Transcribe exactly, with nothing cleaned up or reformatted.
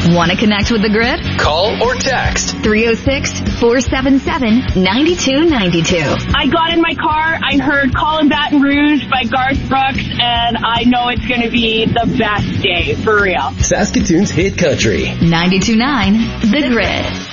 Want to connect with the Grid? Call or text three oh six, four seven seven, nine two nine two. I got in my car, I heard Call in Baton Rouge by Garth Brooks, and I know it's going to be the best day, for real. Saskatoon's Hit Country. ninety-two point nine The Grid.